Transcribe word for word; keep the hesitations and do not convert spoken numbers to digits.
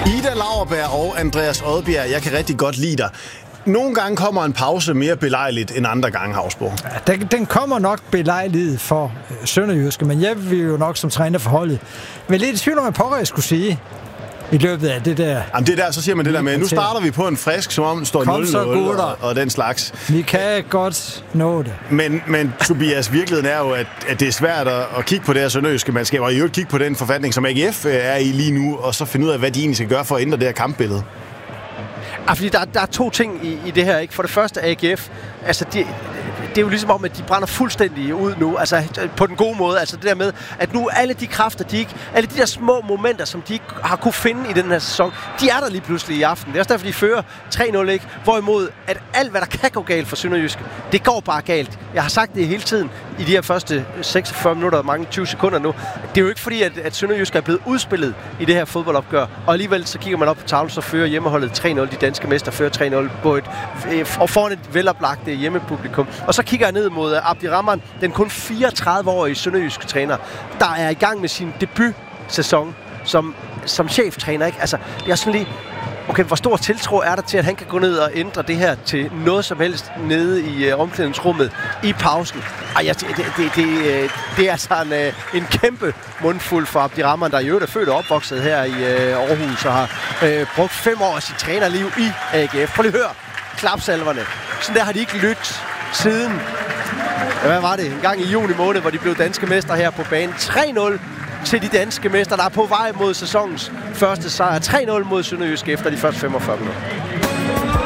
Ida Lauerberg og Andreas Odbjerg, jeg kan rigtig godt lide dig. Nogle gange kommer en pause mere belejligt end andre gange, Hausbo. Ja, den, den kommer nok belejligt for øh, Sønderjyske, men jeg vil jo nok som træner for holdet. Men lidt i tvivl om, hvad pokker jeg skulle sige i løbet af det der. Jamen det der, så siger man det der med, nu starter vi på en frisk, som om står nul nul og, og den slags. Vi kan godt nå det. Men, men Tobias, virkeligheden er jo, at, at det er svært at, at kigge på det her sønderjyske mandskab, og i øvrigt kigge på den forfatning, som A G F er i lige nu, og så finde ud af, hvad de egentlig skal gøre for at ændre det her kampbillede. Ja, fordi der, der er to ting i, i det her, ikke? For det første A G F, altså de, det er jo ligesom om, at de brænder fuldstændig ud nu, altså på den gode måde, altså det der med, at nu alle de kræfter, de ikke, alle de der små momenter, som de ikke har kunne finde i den her sæson, de er der lige pludselig i aften. Det er også derfor, de fører tre nul, ikke? Hvorimod, at alt, hvad der kan gå galt for Sønderjyske, det går bare galt. Jeg har sagt det hele tiden i de her første seksogfyrre minutter og mange tyve sekunder nu. Det er jo ikke fordi, at, at Sønderjyske er blevet udspillet i det her fodboldopgør, og alligevel så kigger man op på tavlen, så fører hjemmeholdet tre nul, de danske mester fører tre nul på et, og foran et veloplagt hjemmepublikum. Og så kigger jeg ned mod Abdirahman, den kun fireogtredive-årige sønderjyske træner, der er i gang med sin debutsæson som, som cheftræner. Ikke? Altså, det er sådan lige, okay, hvor stor tiltro er der til, at han kan gå ned og ændre det her til noget som helst nede i uh, omklædningsrummet i pausen? Ej, ja, det, det, det, det, det er altså en, uh, en kæmpe mundfuld for Abdirahman, der i øvrigt er født og opvokset her i uh, Aarhus og har uh, brugt fem år af sit trænerliv i A G F. Prøv lige at høre klapsalverne. Sådan der har de ikke lyttet siden, ja, hvad var det? En gang i juni måned, hvor de blev danske mester her på banen. tre nul til de danske mester, der er på vej mod sæsonens første sejr. tre nul mod Sønderjyske efter de første femogfyrre minutter.